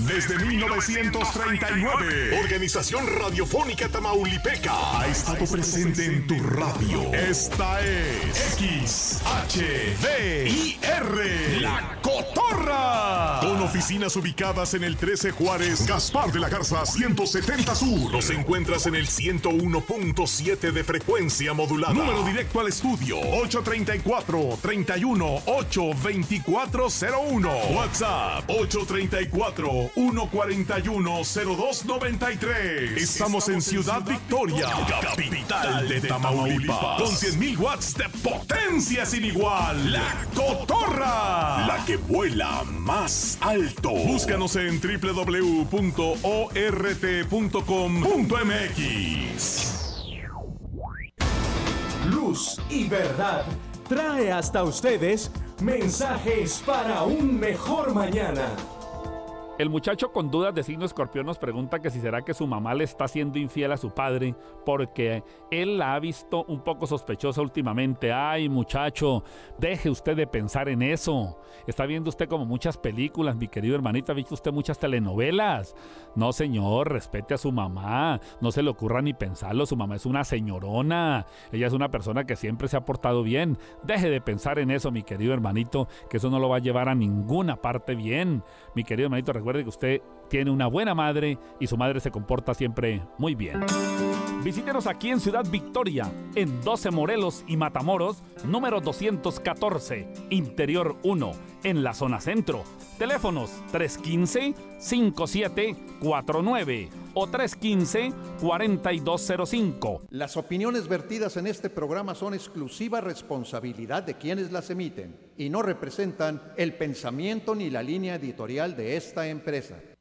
desde 1939. Organización Radiofónica Tamaulipeca ha estado presente en tu radio. Esta es XHDIR, La Cotorra. Con oficinas ubicadas en el 13 Juárez, Gaspar de la Garza 170 Sur. Nos encuentras en el 101.7 de frecuencia modulada. Número directo al estudio 834-318-2401. WhatsApp 834-141-0293. Estamos en Ciudad Victoria, capital de Tamaulipas, con 100,000 watts de potencia sin igual. La Cotorra, la que vuela más alto. Búscanos en www.ort.com.mx. Luz y Verdad trae hasta ustedes mensajes para un mejor mañana. El muchacho con dudas de signo Escorpión nos pregunta que si será que su mamá le está siendo infiel a su padre porque él la ha visto un poco sospechosa últimamente. Ay, muchacho, deje usted de pensar en eso. Está viendo usted como muchas películas, mi querido hermanito. ¿Ha visto usted muchas telenovelas? No, señor, respete a su mamá. No se le ocurra ni pensarlo. Su mamá es una señorona. Ella es una persona que siempre se ha portado bien. Deje de pensar en eso, mi querido hermanito, que eso no lo va a llevar a ninguna parte bien. Mi querido hermanito, recuerde que usted tiene una buena madre y su madre se comporta siempre muy bien. Visítenos aquí en Ciudad Victoria, en 12 Morelos y Matamoros, número 214, Interior 1, en la zona centro. Teléfonos 315-5749 o 315-4205. Las opiniones vertidas en este programa son exclusiva responsabilidad de quienes las emiten y no representan el pensamiento ni la línea editorial de esta empresa.